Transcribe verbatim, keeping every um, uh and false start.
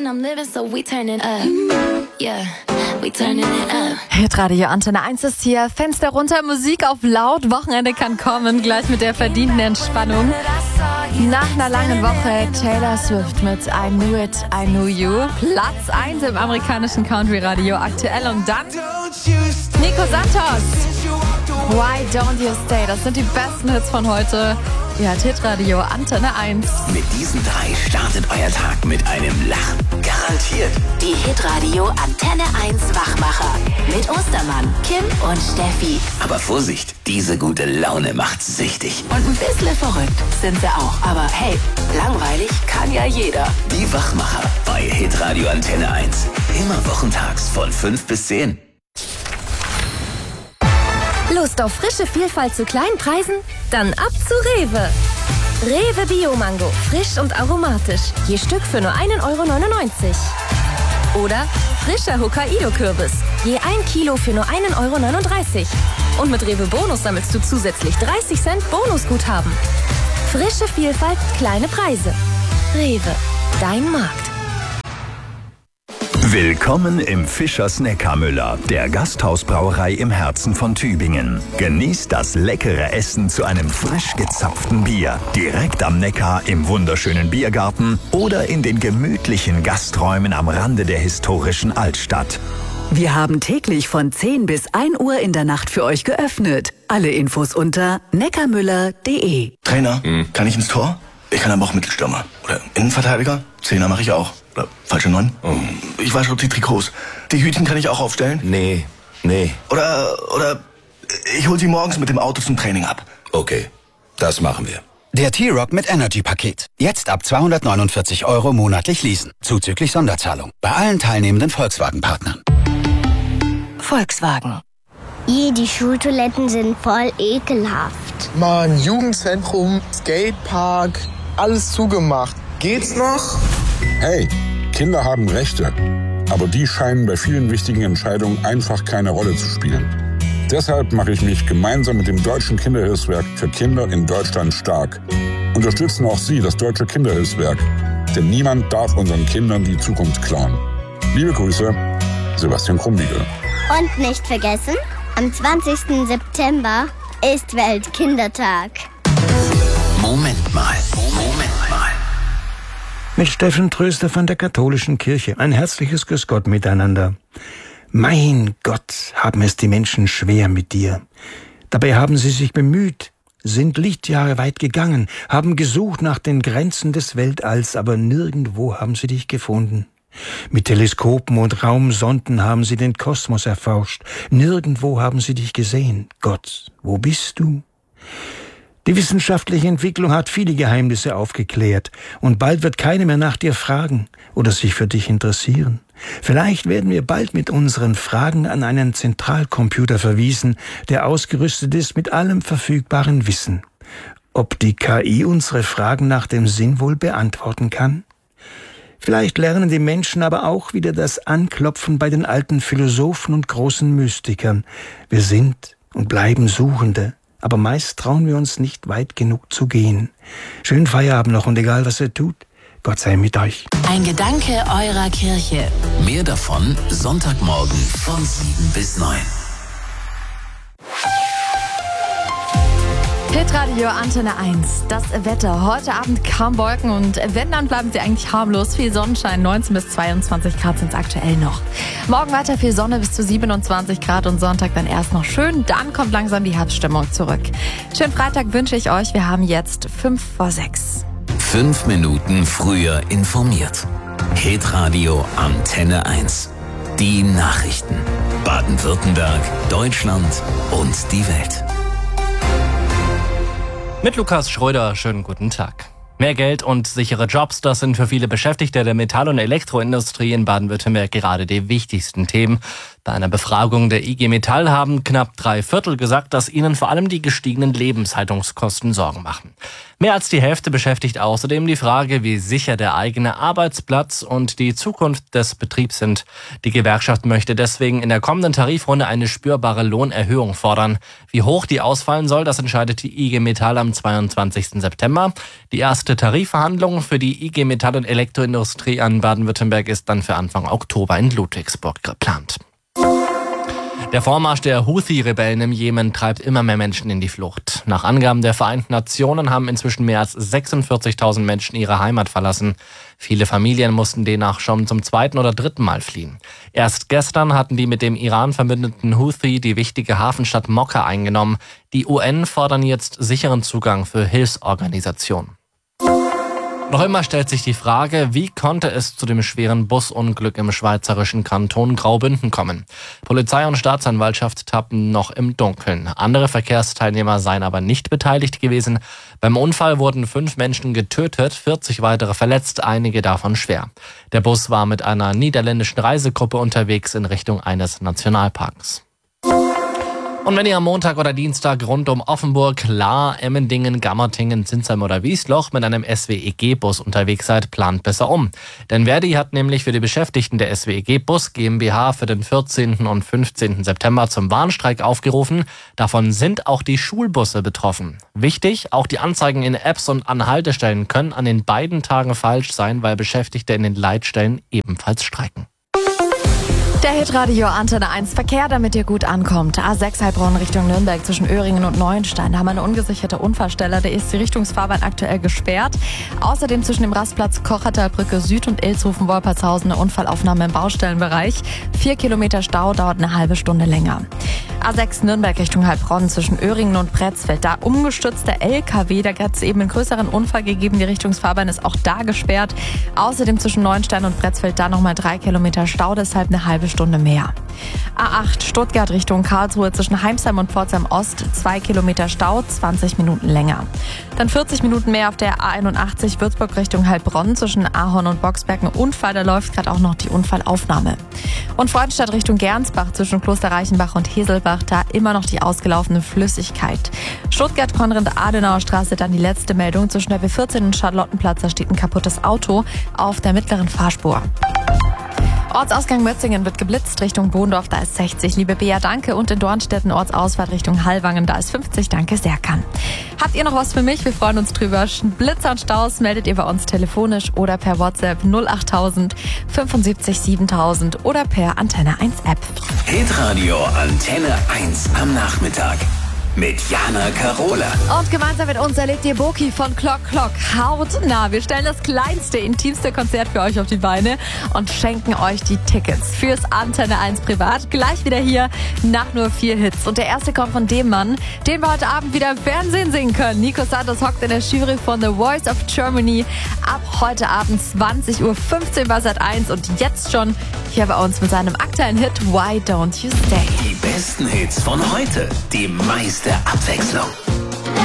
and I'm living, so we turning up. Yeah, we turning it up. Hitradio Antenne eins ist hier. Fenster runter, Musik auf laut. Wochenende kann kommen, gleich mit der verdienten Entspannung. Nach einer langen Woche Taylor Swift mit I Knew It, I Knew You. Platz eins im amerikanischen Country-Radio aktuell. Und dann Nico Santos. Why Don't You Stay? Das sind die besten Hits von heute. Ihr hört Hitradio Antenne eins. Mit diesen drei startet euer Tag mit einem Lachen. Garantiert. Die Hitradio Antenne eins Wachmacher. Mit Ostermann, Kim und Steffi. Aber Vorsicht, diese gute Laune macht süchtig. Und ein bisschen verrückt sind sie auch. Aber hey, langweilig kann ja jeder. Die Wachmacher bei Hitradio Antenne eins. Immer wochentags von fünf bis zehn. Lust auf frische Vielfalt zu kleinen Preisen? Dann ab zu Rewe. Rewe Bio-Mango, frisch und aromatisch. Je Stück für nur ein Euro neunundneunzig. Oder frischer Hokkaido-Kürbis. Je ein Kilo für nur ein Euro neununddreißig. Und mit Rewe Bonus sammelst du zusätzlich dreißig Cent Bonusguthaben. Frische Vielfalt, kleine Preise. Rewe, dein Markt. Willkommen im Fischers Neckarmüller, der Gasthausbrauerei im Herzen von Tübingen. Genießt das leckere Essen zu einem frisch gezapften Bier. Direkt am Neckar im wunderschönen Biergarten oder in den gemütlichen Gasträumen am Rande der historischen Altstadt. Wir haben täglich von zehn bis ein Uhr in der Nacht für euch geöffnet. Alle Infos unter neckarmüller punkt de. Trainer, hm. kann ich ins Tor? Ich kann aber auch Mittelstürmer. Oder Innenverteidiger? Zehner mache ich auch. Oder falsche Neun? Oh. Ich wasche die Trikots. Die Hütchen kann ich auch aufstellen? Nee, nee. Oder, oder ich hol sie morgens mit dem Auto zum Training ab. Okay, das machen wir. Der T-Rock mit Energy-Paket. Jetzt ab zweihundertneunundvierzig Euro monatlich leasen. Zuzüglich Sonderzahlung. Bei allen teilnehmenden Volkswagen-Partnern. Volkswagen. Je, die Schultoiletten sind voll ekelhaft. Mann, Jugendzentrum, Skatepark, alles zugemacht. Geht's noch? Hey, Kinder haben Rechte, aber die scheinen bei vielen wichtigen Entscheidungen einfach keine Rolle zu spielen. Deshalb mache ich mich gemeinsam mit dem Deutschen Kinderhilfswerk für Kinder in Deutschland stark. Unterstützen auch Sie das Deutsche Kinderhilfswerk, denn niemand darf unseren Kindern die Zukunft klauen. Liebe Grüße, Sebastian Krumbiegel. Und nicht vergessen, am zwanzigsten September ist Weltkindertag. Moment mal, Moment mal. Mit Steffen Tröster von der katholischen Kirche. Ein herzliches Grüß Gott miteinander. Mein Gott, haben es die Menschen schwer mit dir. Dabei haben sie sich bemüht, sind Lichtjahre weit gegangen, haben gesucht nach den Grenzen des Weltalls, aber nirgendwo haben sie dich gefunden. Mit Teleskopen und Raumsonden haben sie den Kosmos erforscht. Nirgendwo haben sie dich gesehen. Gott, wo bist du? Die wissenschaftliche Entwicklung hat viele Geheimnisse aufgeklärt und bald wird keiner mehr nach dir fragen oder sich für dich interessieren. Vielleicht werden wir bald mit unseren Fragen an einen Zentralcomputer verwiesen, der ausgerüstet ist mit allem verfügbaren Wissen. Ob die K I unsere Fragen nach dem Sinn wohl beantworten kann? Vielleicht lernen die Menschen aber auch wieder das Anklopfen bei den alten Philosophen und großen Mystikern. Wir sind und bleiben Suchende. Aber meist trauen wir uns nicht weit genug zu gehen. Schönen Feierabend noch und egal was ihr tut, Gott sei mit euch. Ein Gedanke eurer Kirche. Mehr davon Sonntagmorgen von sieben bis neun. Hitradio Antenne eins. Das Wetter. Heute Abend kaum Wolken und wenn, dann bleiben sie eigentlich harmlos. Viel Sonnenschein, neunzehn bis zweiundzwanzig Grad sind es aktuell noch. Morgen weiter viel Sonne bis zu siebenundzwanzig Grad und Sonntag dann erst noch schön. Dann kommt langsam die Herbststimmung zurück. Schönen Freitag wünsche ich euch. Wir haben jetzt fünf vor sechs. Fünf Minuten früher informiert. Hitradio Antenne eins. Die Nachrichten. Baden-Württemberg, Deutschland und die Welt. Mit Lukas Schröder, schönen guten Tag. Mehr Geld und sichere Jobs, das sind für viele Beschäftigte der Metall- und Elektroindustrie in Baden-Württemberg gerade die wichtigsten Themen. Bei einer Befragung der I G Metall haben knapp drei Viertel gesagt, dass ihnen vor allem die gestiegenen Lebenshaltungskosten Sorgen machen. Mehr als die Hälfte beschäftigt außerdem die Frage, wie sicher der eigene Arbeitsplatz und die Zukunft des Betriebs sind. Die Gewerkschaft möchte deswegen in der kommenden Tarifrunde eine spürbare Lohnerhöhung fordern. Wie hoch die ausfallen soll, das entscheidet die I G Metall am zweiundzwanzigsten September. Die erste Tarifverhandlung für die I G Metall und Elektroindustrie an Baden-Württemberg ist dann für Anfang Oktober in Ludwigsburg geplant. Der Vormarsch der Houthi-Rebellen im Jemen treibt immer mehr Menschen in die Flucht. Nach Angaben der Vereinten Nationen haben inzwischen mehr als sechsundvierzigtausend Menschen ihre Heimat verlassen. Viele Familien mussten demnach schon zum zweiten oder dritten Mal fliehen. Erst gestern hatten die mit dem Iran verbündeten Houthi die wichtige Hafenstadt Mokka eingenommen. Die U N fordern jetzt sicheren Zugang für Hilfsorganisationen. Noch immer stellt sich die Frage, wie konnte es zu dem schweren Busunglück im schweizerischen Kanton Graubünden kommen? Polizei und Staatsanwaltschaft tappen noch im Dunkeln. Andere Verkehrsteilnehmer seien aber nicht beteiligt gewesen. Beim Unfall wurden fünf Menschen getötet, vierzig weitere verletzt, einige davon schwer. Der Bus war mit einer niederländischen Reisegruppe unterwegs in Richtung eines Nationalparks. Und wenn ihr am Montag oder Dienstag rund um Offenburg, Lahr, Emmendingen, Gammertingen, Zinsheim oder Wiesloch mit einem S W E G-Bus unterwegs seid, plant besser um. Denn Verdi hat nämlich für die Beschäftigten der S W E G-Bus GmbH für den vierzehnten und fünfzehnten September zum Warnstreik aufgerufen. Davon sind auch die Schulbusse betroffen. Wichtig, auch die Anzeigen in Apps und an Haltestellen können an den beiden Tagen falsch sein, weil Beschäftigte in den Leitstellen ebenfalls streiken. Der Hitradio Antenne eins Verkehr, damit ihr gut ankommt. A sechs Heilbronn Richtung Nürnberg zwischen Öhringen und Neuenstein. Da haben wir eine ungesicherte Unfallstelle. Da ist die Richtungsfahrbahn aktuell gesperrt. Außerdem zwischen dem Rastplatz Kochertalbrücke Süd und Ilshofen-Wolpertshausen eine Unfallaufnahme im Baustellenbereich. Vier Kilometer Stau, dauert eine halbe Stunde länger. A sechs Nürnberg Richtung Heilbronn zwischen Öhringen und Pretzfeld. Da umgestürzter L K W, da hat es eben einen größeren Unfall gegeben. Die Richtungsfahrbahn ist auch da gesperrt. Außerdem zwischen Neuenstein und Pretzfeld da nochmal drei Kilometer Stau, deshalb eine halbe Stunde mehr. A acht Stuttgart Richtung Karlsruhe zwischen Heimsheim und Pforzheim Ost, zwei Kilometer Stau, zwanzig Minuten länger. Dann vierzig Minuten mehr auf der A einundachtzig Würzburg Richtung Heilbronn zwischen Ahorn und Boxberg. Ein Unfall, da läuft gerade auch noch die Unfallaufnahme. Und Freudenstadt Richtung Gernsbach zwischen Kloster Reichenbach und Heselbach, da immer noch die ausgelaufene Flüssigkeit. Stuttgart-Konrad-Adenauer Straße, dann die letzte Meldung. Zwischen der B vierzehn und Charlottenplatz, da steht ein kaputtes Auto auf der mittleren Fahrspur. Ortsausgang Mötzingen wird geblitzt Richtung Bohndorf, da ist sechzig. Liebe Bea, danke. Und in Dornstetten Ortsausfahrt Richtung Hallwangen, da ist fünfzig. Danke, Serkan. Habt ihr noch was für mich? Wir freuen uns drüber. Blitzer und Staus meldet ihr bei uns telefonisch oder per WhatsApp null achttausend fünfundsiebzig siebentausend oder per Antenne eins App. Hitradio Antenne eins am Nachmittag. Mit Jana Karola. Und gemeinsam mit uns erlebt ihr Boki von Clock Clock hautnah. Wir stellen das kleinste, intimste Konzert für euch auf die Beine und schenken euch die Tickets fürs Antenne eins Privat. Gleich wieder hier nach nur vier Hits. Und der erste kommt von dem Mann, den wir heute Abend wieder im Fernsehen singen können. Nico Santos hockt in der Jury von The Voice of Germany. Ab heute Abend zwanzig Uhr fünfzehn bei Sat eins und jetzt schon hier bei uns mit seinem aktuellen Hit Why Don't You Stay. Die besten Hits von heute, die meiste Abwechslung.